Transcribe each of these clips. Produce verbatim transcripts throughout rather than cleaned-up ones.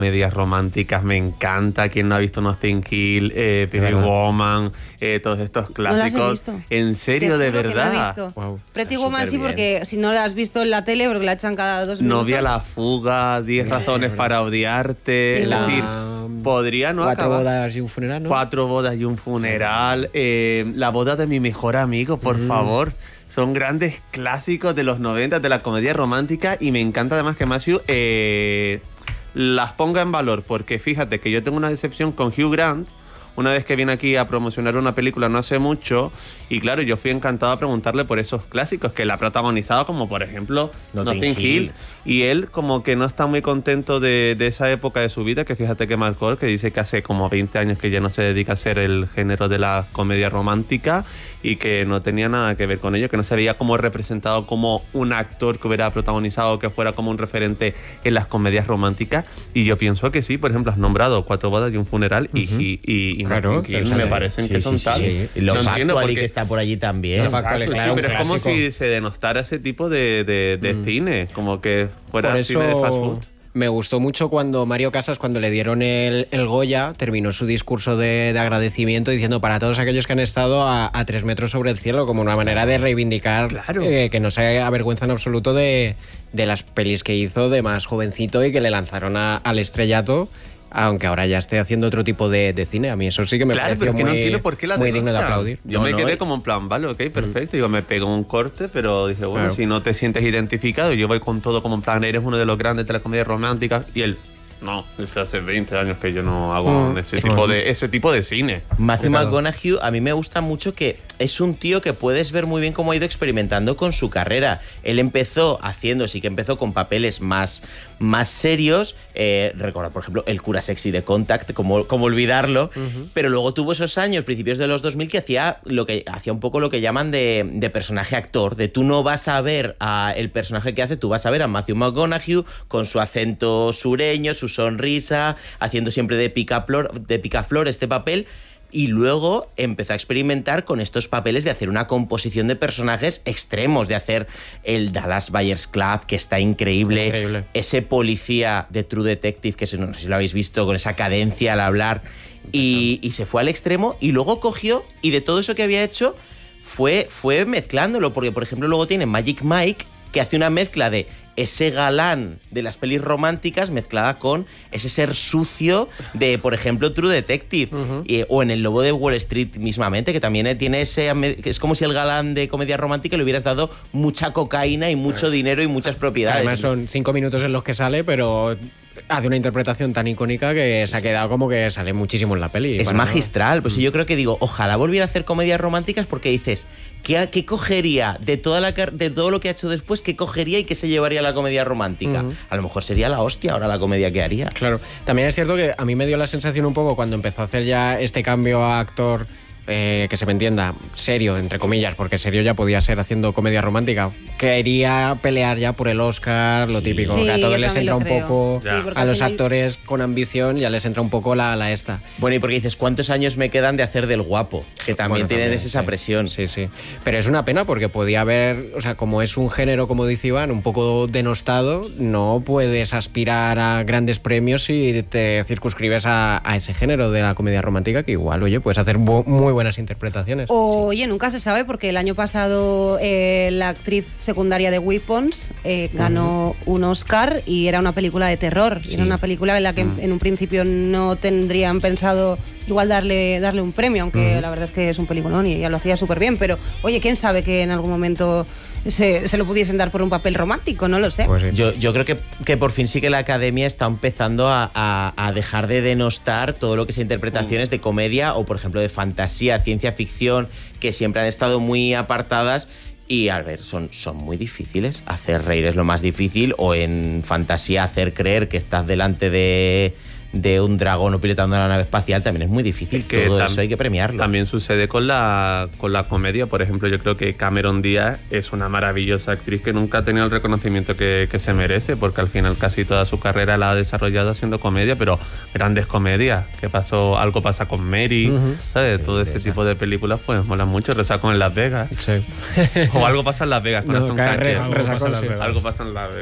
Comedias románticas, me encanta. ¿Quién no ha visto Notting Hill, eh, Pretty Woman, eh, todos estos clásicos? No las he visto. ¿En serio, de juro que verdad? no he visto. Wow, Pretty está Woman sí, superbién. porque si no la has visto en la tele, porque la echan cada dos minutos. Novia a la fuga, diez razones para odiarte. La- Es decir, podría no Cuatro acabar. bodas y un funeral, ¿no? Cuatro bodas y un funeral. eh, la boda de mi mejor amigo, por Mm. favor. Son grandes clásicos de los noventa de la comedia romántica y me encanta además que Matthew eh, las ponga en valor, porque fíjate que yo tengo una decepción con Hugh Grant una vez que viene aquí a promocionar una película no hace mucho, y claro, yo fui encantado a preguntarle por esos clásicos que él ha protagonizado, como por ejemplo Notting Notting Hill. Hill. Y él como que no está muy contento de, de esa época de su vida, que fíjate que marcó, que dice que hace como veinte años que ya no se dedica a hacer el género de la comedia romántica y que no tenía nada que ver con ello, que no se veía como representado como un actor que hubiera protagonizado, que fuera como un referente en las comedias románticas. Y yo pienso que sí, por ejemplo, has nombrado Cuatro bodas y un funeral y, Ujú. y, y, y Claro, Notting Hill pero me sí. parecen Sí, que sí, son sí, tal. sí. Y lo No entiendo Factual por y qué- que está por allí también. Lo Factual, Exacto, claro, sí, un pero es como clásico. si se denostara ese tipo de, de, de Mm. cine, como que fuera Por cine de fast eso food. me gustó mucho cuando Mario Casas, cuando le dieron el, el Goya, terminó su discurso de, de agradecimiento diciendo para todos aquellos que han estado a, a tres metros sobre el cielo, como una manera de reivindicar Claro. eh, que no se avergüenza en absoluto de, de las pelis que hizo de más jovencito y que le lanzaron a- al estrellato, aunque ahora ya esté haciendo otro tipo de, de cine. A mí eso sí que me Claro, pareció pero es que muy, no entiendo por qué la muy digno de denostan. aplaudir. Yo No, me no, quedé y- como en plan, vale, ok, perfecto. Digo, me pegó un corte, pero dije, bueno, Claro. si no te sientes identificado, yo voy con todo como en plan, eres uno de los grandes de la comedia romántica. Y él, no, eso hace veinte años que yo no hago Mm. ese, tipo de, ese tipo de cine. Matthew Claro. McConaughey a mí me gusta mucho, que es un tío que puedes ver muy bien cómo ha ido experimentando con su carrera. Él empezó haciendo, sí que empezó con papeles más, más serios. Eh, recuerda, por ejemplo, el cura sexy de Contact, como, como olvidarlo. Pero luego tuvo esos años, principios de los dos mil, que hacía lo que hacía un poco lo que llaman de, de personaje actor. De tú no vas a ver a el personaje que hace, tú vas a ver a Matthew McConaughey con su acento sureño, su sonrisa, haciendo siempre de picaflor, de picaflor este papel. Y luego empezó a experimentar con estos papeles de hacer una composición de personajes extremos, de hacer el Dallas Buyers Club, que está increíble, Increíble. ese policía de True Detective, que no sé si lo habéis visto, con esa cadencia al hablar, y, y se fue al extremo, y luego cogió, y de todo eso que había hecho, fue, fue mezclándolo, porque por ejemplo luego tiene Magic Mike, que hace una mezcla de ese galán de las pelis románticas mezclada con ese ser sucio de, por ejemplo, True Detective. Ujú. Y- o en El Lobo de Wall Street mismamente, que también eh, tiene ese... que es como si el galán de comedia romántica le hubieras dado mucha cocaína y mucho dinero y muchas Que propiedades. además son cinco minutos en los que sale, pero hace una interpretación tan icónica que se ha quedado como que sale muchísimo en la peli. Es Para nada. magistral. Pues yo creo que digo, ojalá volviera a hacer comedias románticas, porque dices, ¿qué, qué cogería de, toda la, car- de todo lo que ha hecho después? ¿Qué cogería y qué se llevaría a la comedia romántica? Ujú. A lo mejor sería la hostia ahora la comedia que haría. Claro, también es cierto que a mí me dio la sensación un poco cuando empezó a hacer ya este cambio a actor, eh, que se me entienda, serio, entre comillas, porque serio ya podía ser haciendo comedia romántica. Quería pelear ya por el Oscar, lo Sí. típico, Sí, que a todos yo les también entra lo un creo. poco, Sí, porque a al los final- actores con ambición ya les entra un poco la, la esta. Bueno, y porque dices, ¿cuántos años me quedan de hacer del guapo? Que también Bueno, tienen también, esa sí. presión. Sí, sí. Pero es una pena porque podía haber, o sea, como es un género, como dice Iván, un poco denostado, no puedes aspirar a grandes premios si te circunscribes a, a ese género de la comedia romántica, que igual, oye, puedes hacer bu- muy buenas interpretaciones. O, oye, nunca se sabe porque el año pasado eh, la actriz secundaria de Weapons eh, ganó un Oscar y era una película de terror. Y Sí. Era una película en la que en- en un principio no tendrían pensado igual darle, darle un premio, aunque la verdad es que es un peliculón y ya lo hacía súper bien. Pero, oye, ¿quién sabe que en algún momento se, se lo pudiesen dar por un papel romántico? No lo sé. Pues sí. Yo, yo creo que, que por fin sí que la academia está empezando a, a- a dejar de denostar todo lo que sea interpretaciones de comedia o, por ejemplo, de fantasía, ciencia ficción, que siempre han estado muy apartadas. Y a ver, son, son muy difíciles. Hacer reír es lo más difícil, o en fantasía hacer creer que estás delante de, de un dragón o pilotando una nave espacial también es muy difícil. Que Todo tam- eso hay que premiarlo. También sucede con la, con la comedia. Por ejemplo, yo creo que Cameron Díaz es una maravillosa actriz que nunca ha tenido el reconocimiento que, que se merece, porque al final casi toda su carrera la ha desarrollado haciendo comedia, pero grandes comedias. ¿Qué pasó? Algo pasa con Mary, Ujú. ¿sabes? Sí, Todo ese esa. tipo de películas pues molan mucho. Resacón en Las Vegas. Sí. O algo pasa en Las Vegas con No, Aston cae Kutcher. re- Algo resacón, pasa en Las sí. Vegas. Algo pasa en Las Vegas.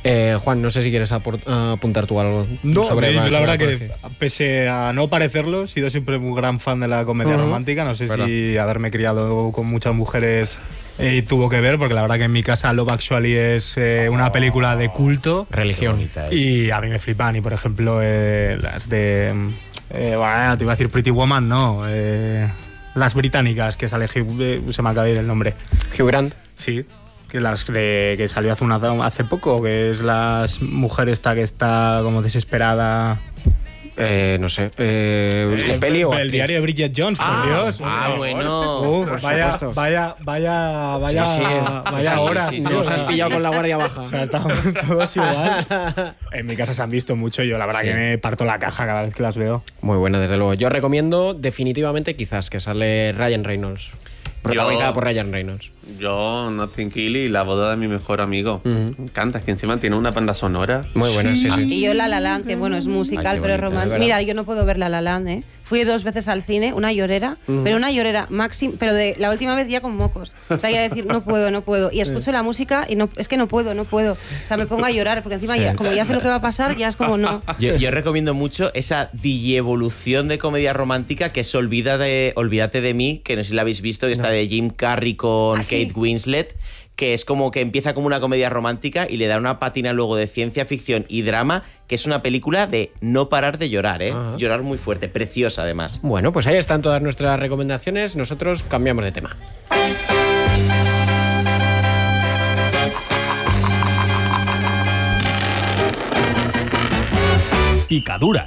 Eh, Juan, no sé si quieres aport- apuntar tú algo No, sobre yo, la verdad que, Colegio. pese a no parecerlo, he sido siempre muy gran fan de la comedia Uh-huh. romántica. No sé ¿Verdad? si haberme criado con muchas mujeres eh, tuvo que ver, porque la verdad que en mi casa Love Actually es eh, una película de culto. Religión. Y a mí me flipan. Y por ejemplo, eh, las de. Eh, bueno, te iba a decir Pretty Woman, no. Eh, las británicas, que sale. Eh, se me acaba de ir el nombre. Hugh Grant. Sí. Que las de que salió hace una hace poco, que es la mujer esta que está como desesperada. Eh, no sé. Eh, El, ¿Peli o el actriz? diario de Bridget Jones, por Ah, Dios. ah, Uf, bueno. Uf, por vaya, supuesto. vaya, vaya, vaya, Sí, sí. vaya Sí, horas. sí, sí, tío, Nos o sea, has pillado con la guardia baja. O sea, estamos todos igual. En mi casa se han visto mucho. Yo la verdad Sí. que me parto la caja cada vez que las veo. Muy buena, desde luego. Yo recomiendo definitivamente quizás que sale Ryan Reynolds. Protagonizada Yo- por Ryan Reynolds. Yo, Nothing Kill y La boda de mi mejor amigo. Ujú. Me encanta, es que encima tiene una banda sonora. Muy buena, sí, sí. Y yo La La Land, que bueno, es musical, Ay, qué pero es bonita, de romántico. verdad. Mira, yo no puedo ver La La Land, ¿eh? Fui dos veces al cine, una llorera, pero una llorera máxima, pero de la última vez ya con mocos. O sea, ya decir, no puedo, no puedo. Y escucho la música y no, es que no puedo, no puedo. O sea, me pongo a llorar, porque encima, ya, como ya sé lo que va a pasar, ya es como no. Yo, yo recomiendo mucho esa digievolución de comedia romántica que es Olvida de, Olvídate de mí, que no sé si la habéis visto, que está de Jim Carrey con ¿Ah, sí? Kate Winslet, que es como que empieza como una comedia romántica y le da una pátina luego de ciencia ficción y drama, que es una película de no parar de llorar, ¿eh? Ajá. Llorar muy fuerte, preciosa además. Bueno, pues ahí están todas nuestras recomendaciones. Nosotros cambiamos de tema. Picadura.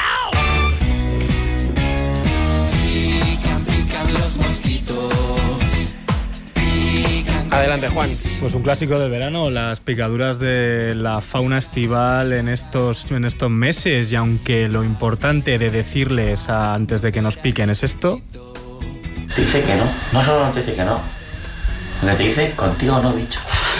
Adelante, Juan. Pues un clásico de verano, las picaduras de la fauna estival en estos, en estos meses. Y aunque lo importante de decirles a- antes de que nos piquen es esto, Dice que no, no solo te dice que no, le te dice contigo no, bicho.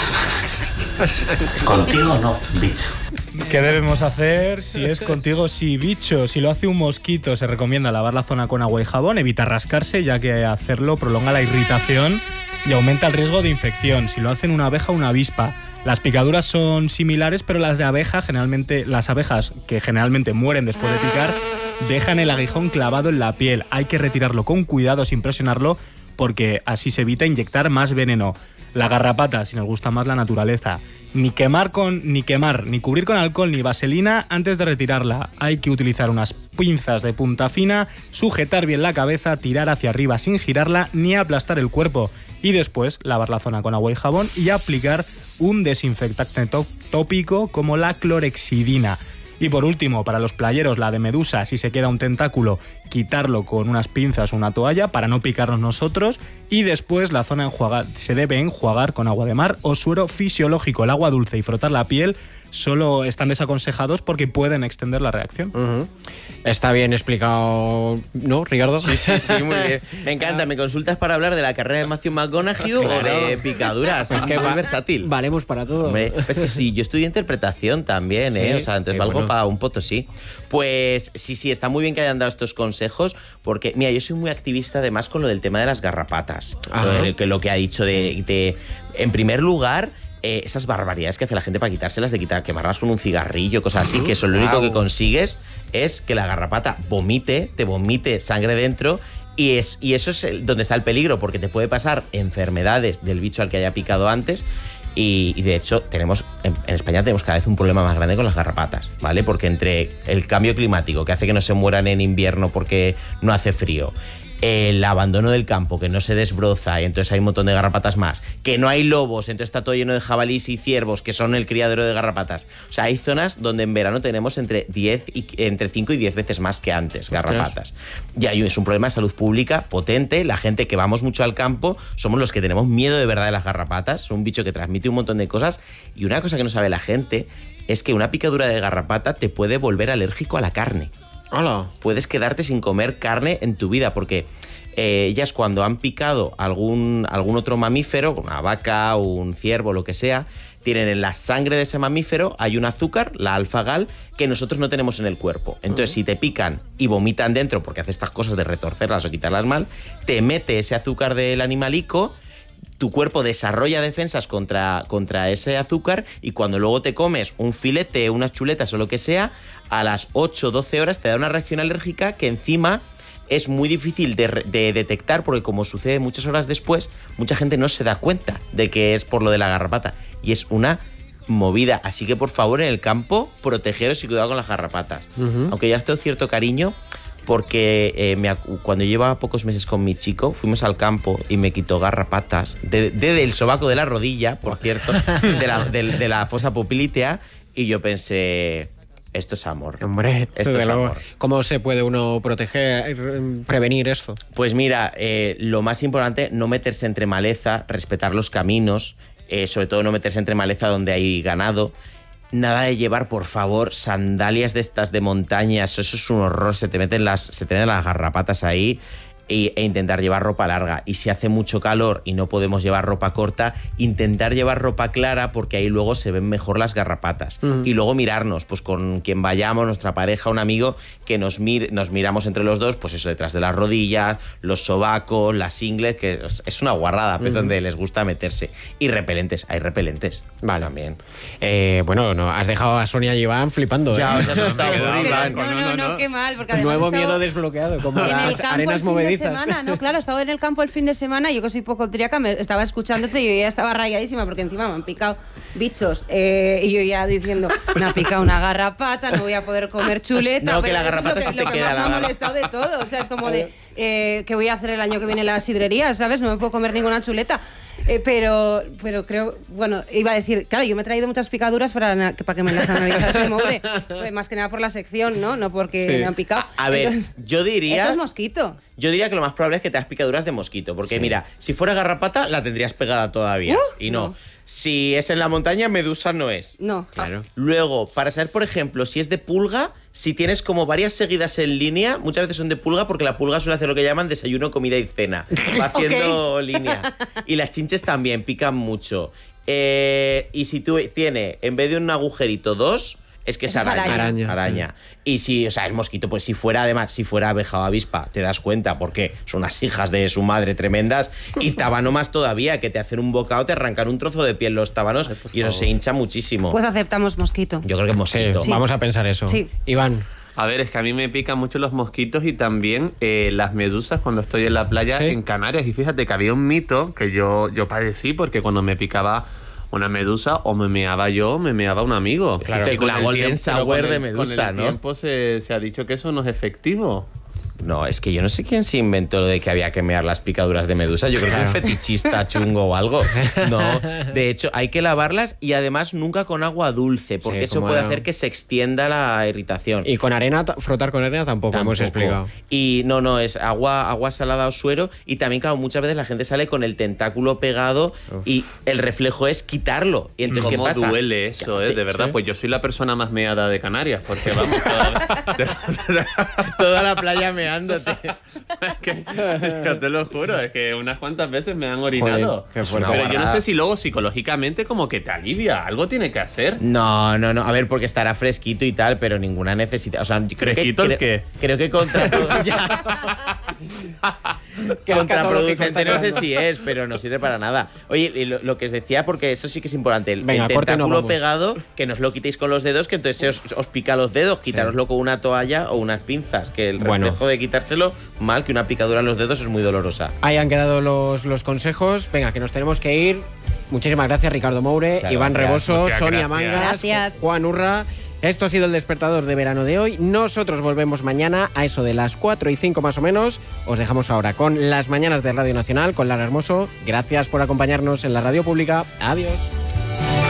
Contigo no, bicho. ¿qué debemos hacer? Si es contigo, sí, bicho. Si lo hace un mosquito, se recomienda lavar la zona con agua y jabón, evitar rascarse, ya que hacerlo prolonga la irritación y aumenta el riesgo de infección. Si lo hacen una abeja o una avispa. Las picaduras son similares, pero las de abeja, generalmente, las abejas que generalmente mueren después de picar, dejan el aguijón clavado en la piel. Hay que retirarlo con cuidado sin presionarlo, porque así se evita inyectar más veneno. La garrapata, si nos gusta más la naturaleza. Ni quemar con, ni quemar, ni cubrir con alcohol ni vaselina antes de retirarla. Hay que utilizar unas pinzas de punta fina, sujetar bien la cabeza, tirar hacia arriba sin girarla ni aplastar el cuerpo. Y después lavar la zona con agua y jabón y aplicar un desinfectante tó- tópico como la clorexidina. Y por último, para los playeros, la de medusa, si se queda un tentáculo, quitarlo con unas pinzas o una toalla para no picarnos nosotros. Y después la zona enjuagar, se debe enjuagar con agua de mar o suero fisiológico. El agua dulce y frotar la piel solo están desaconsejados porque pueden extender la reacción. Ujú. Está bien explicado, ¿no, Ricardo? Sí, sí, sí, muy bien. Me encanta. ¿Me consultas para hablar de la carrera de Matthew McConaughey o de picaduras? Es que muy va- versátil. valemos para todo. Hombre, es que sí, yo estudié interpretación también, Sí, ¿eh? O sea, entonces qué valgo bueno. para un potosí. Pues sí, sí, está muy bien que hayan dado estos consejos, porque, mira, yo soy muy activista además con lo del tema de las garrapatas. Ajá. Lo, de- que lo que ha dicho de, de- en primer lugar, eh, esas barbaridades que hace la gente para quitárselas, de quitar, quemarlas con un cigarrillo, cosas así, que eso lo único Guau. que consigues es que la garrapata vomite, te vomite sangre dentro. Y, es, y eso es el- donde está el peligro, porque te puede pasar enfermedades del bicho al que haya picado antes. Y, y de hecho, tenemos en, en España tenemos cada vez un problema más grande con las garrapatas, ¿vale? Porque entre el cambio climático, que hace que no se mueran en invierno porque no hace frío, el abandono del campo, que no se desbroza y entonces hay un montón de garrapatas más, que no hay lobos, entonces está todo lleno de jabalíes y ciervos, que son el criadero de garrapatas. O sea, hay zonas donde en verano tenemos entre diez y, entre cinco y diez veces más que antes garrapatas. Y ahí es un problema de salud pública potente. La gente que vamos mucho al campo somos los que tenemos miedo de verdad de las garrapatas. Es un bicho que transmite un montón de cosas. Y una cosa que no sabe la gente es que una picadura de garrapata te puede volver alérgico a la carne. Hola. Puedes quedarte sin comer carne en tu vida, porque eh, ellas cuando han picado algún, algún otro mamífero, una vaca, un ciervo, lo que sea, tienen en la sangre de ese mamífero, hay un azúcar, la alfa-gal, que nosotros no tenemos en el cuerpo. Entonces, si te pican y vomitan dentro, porque hace estas cosas de retorcerlas o quitarlas mal, te mete ese azúcar del animalico, tu cuerpo desarrolla defensas contra, contra ese azúcar y cuando luego te comes un filete, unas chuletas o lo que sea, a las ocho o doce horas te da una reacción alérgica que encima es muy difícil de, de detectar porque como sucede muchas horas después, mucha gente no se da cuenta de que es por lo de la garrapata y es una movida. Así que por favor en el campo protegeros y cuidado con las garrapatas. Uh-huh. Aunque ya os tengo cierto cariño porque eh, me, cuando llevaba pocos meses con mi chico, fuimos al campo y me quitó garrapatas desde de, de el sobaco de la rodilla, por cierto, de la, de, de la fosa poplítea, y yo pensé, esto es amor. Hombre, esto es amor. ¿Cómo se puede uno proteger, prevenir esto? Pues mira, eh, lo más importante, no meterse entre maleza, respetar los caminos, eh, sobre todo no meterse entre maleza donde hay ganado. Nada de llevar, por favor, sandalias de estas de montañas, eso es un horror, se te meten las, se te meten las garrapatas ahí. E, e intentar llevar ropa larga. Y si hace mucho calor y no podemos llevar ropa corta, intentar llevar ropa clara porque ahí luego se ven mejor las garrapatas. Uh-huh. Y luego mirarnos, pues con quien vayamos, nuestra pareja, un amigo, que nos, mir, nos miramos entre los dos, pues eso, detrás de las rodillas, los sobacos, las ingles, que es una guarrada, pues uh-huh. donde les gusta meterse. Y repelentes, hay repelentes. Vale. También. Eh, bueno, no, has dejado a Sonia y Iván flipando. Ya, ¿eh? os has asustado. No, no, no, no, qué mal. Porque además nuevo he estado miedo desbloqueado, como las arenas movedizas. Semana, no, claro, he estado en el campo el fin de semana y yo que soy hipocondríaca me estaba escuchándote y yo ya estaba rayadísima porque encima me han picado bichos eh, y yo ya diciendo, me ha picado una garrapata, no voy a poder comer chuleta. No, pero que la garrapata es lo que, sí te lo que queda, más la me ha garrapata. molestado de todo, o sea, es como de eh, ¿qué voy a hacer el año que viene en la sidrería? ¿Sabes? No me puedo comer ninguna chuleta. Eh, pero, pero creo, bueno, iba a decir, claro, yo me he traído muchas picaduras para, para que me las analizase Moure, pues más que nada por la sección, ¿no? No porque sí. me han picado. A, a ver, Entonces, yo diría... Esto es mosquito. Yo diría que lo más probable es que te has picaduras de mosquito, porque sí. mira, si fuera garrapata la tendrías pegada todavía, uh, y no. no. Si es en la montaña, medusa no es. No. Claro. Luego, para saber, por ejemplo, si es de pulga, si tienes como varias seguidas en línea, muchas veces son de pulga porque la pulga suele hacer lo que llaman desayuno, comida y cena. Va haciendo okay. línea. Y las chinches también pican mucho. Eh, y si tú tienes, en vez de un agujerito, dos... Es que es araña. araña. araña, araña. Sí. Y si, o sea, es mosquito, pues si fuera, además, si fuera abeja o avispa, te das cuenta, porque son unas hijas de su madre tremendas. Y tábano más todavía, que te hacen un bocado, te arrancan un trozo de piel los tábanos. Ay, y eso se hincha muchísimo. Pues aceptamos mosquito. Yo creo que mosquito. Sí, vamos a pensar eso. Sí. Iván. A ver, es que a mí me pican mucho los mosquitos y también eh, las medusas cuando estoy en la playa ¿sí? en Canarias. Y fíjate que había un mito que yo, yo padecí porque cuando me picaba una medusa o me meaba yo, me meaba un amigo. Claro, y con la golden sour de medusa, con el ¿no? tiempo se, se ha dicho que eso no es efectivo. No, es que yo no sé quién se inventó lo de que había que mear las picaduras de medusa. Yo creo claro. que es un fetichista chungo o algo. No, de hecho, hay que lavarlas y además nunca con agua dulce, porque sí, eso puede hacer que se extienda la irritación. Y con arena, frotar con arena tampoco, tampoco. hemos explicado. Y no, no, es agua, agua salada o suero. Y también, claro, muchas veces la gente sale con el tentáculo pegado Uf. y el reflejo es quitarlo. Y entonces, ¿qué pasa? Duele eso, eh, de verdad. ¿Sí? Pues yo soy la persona más meada de Canarias, porque vamos, toda, toda la playa me meándote. Es que, yo te lo juro, es que unas cuantas veces me han orinado. Joder, pero guarrada. Yo no sé si luego psicológicamente como que te alivia, algo tiene que hacer. No, no, no, a ver, porque estará fresquito y tal, pero ninguna necesidad. O sea, creo ¿Fresquito que, el qué? Creo que contra contraproducente no sé si es, pero no sirve para nada. Oye, y lo, lo que os decía, porque eso sí que es importante, el, Venga, el tentáculo no pegado, que no os lo quitéis con los dedos, que entonces os, os pica los dedos, quitároslo sí. con una toalla o unas pinzas, que el bueno. reflejo de quitárselo, mal, que una picadura en los dedos es muy dolorosa. Ahí han quedado los, los consejos. Venga, que nos tenemos que ir. Muchísimas gracias, Ricardo Moure, Muchas Iván gracias. Reboso, Muchas Sonia gracias. Mangas, gracias. Juan Urra. Esto ha sido el despertador de verano de hoy. Nosotros volvemos mañana a eso de las cuatro y cinco más o menos. Os dejamos ahora con las mañanas de Radio Nacional, con Lara Hermoso. Gracias por acompañarnos en la radio pública. Adiós.